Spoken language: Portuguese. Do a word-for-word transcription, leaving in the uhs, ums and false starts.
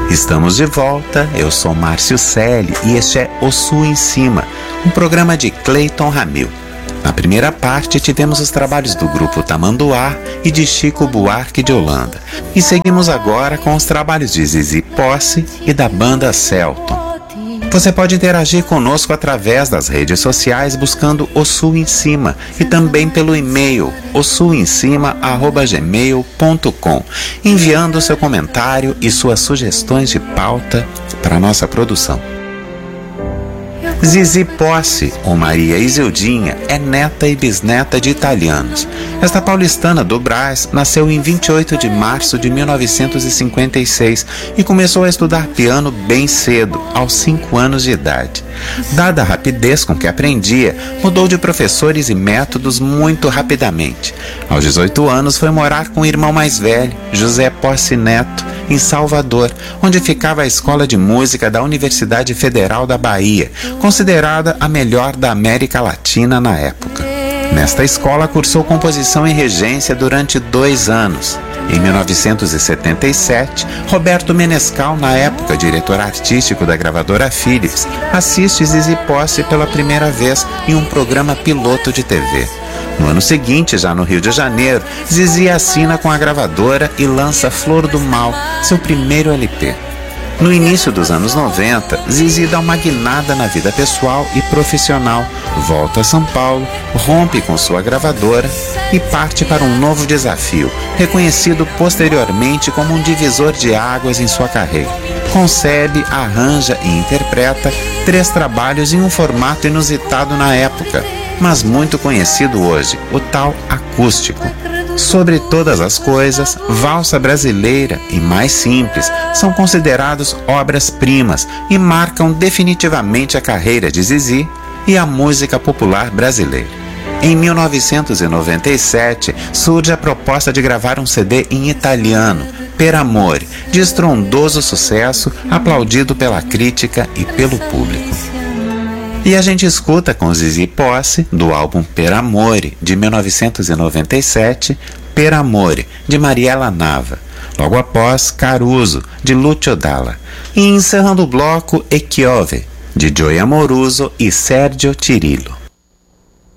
Estamos de volta, eu sou Márcio Selle e este é O Sul em Cima, um programa de Cleiton Ramil. Na primeira parte tivemos os trabalhos do grupo Tamanduá e de Chico Buarque de Holanda. E seguimos agora com os trabalhos de Zizi Posse e da banda Celton. Você pode interagir conosco através das redes sociais buscando O Sul em Cima e também pelo e-mail o sul em cima arroba gmail ponto com, enviando seu comentário e suas sugestões de pauta para a nossa produção. Zizi Posse, ou Maria Isildinha, é neta e bisneta de italianos. Esta paulistana do Brás nasceu em vinte e oito de março de mil novecentos e cinquenta e seis e começou a estudar piano bem cedo, aos cinco anos de idade. Dada a rapidez com que aprendia, mudou de professores e métodos muito rapidamente. Aos dezoito anos foi morar com o irmão mais velho, José Posse Neto, em Salvador, onde ficava a Escola de Música da Universidade Federal da Bahia, considerada a melhor da América Latina na época. Nesta escola cursou composição e regência durante dois anos. Em mil novecentos e setenta e sete, Roberto Menescal, na época diretor artístico da gravadora Philips, assiste Zizi Posse pela primeira vez em um programa piloto de T V. No ano seguinte, já no Rio de Janeiro, Zizi assina com a gravadora e lança Flor do Mal, seu primeiro L P. No início dos anos noventa, Zizi dá uma guinada na vida pessoal e profissional, volta a São Paulo, rompe com sua gravadora e parte para um novo desafio, reconhecido posteriormente como um divisor de águas em sua carreira. Concebe, arranja e interpreta três trabalhos em um formato inusitado na época, mas muito conhecido hoje, o tal acústico. Sobre Todas as Coisas, Valsa Brasileira e Mais Simples são considerados obras-primas e marcam definitivamente a carreira de Zizi e a música popular brasileira. Em mil novecentos e noventa e sete, surge a proposta de gravar um C D em italiano, Per Amore, de estrondoso sucesso, aplaudido pela crítica e pelo público. E a gente escuta com Zizi Posse, do álbum Per Amore, de mil novecentos e noventa e sete, Per Amore, de Mariela Nava. Logo após, Caruso, de Lucio Dalla. E encerrando o bloco, E Chiove, de Joey Amoruso e Sergio Cirillo.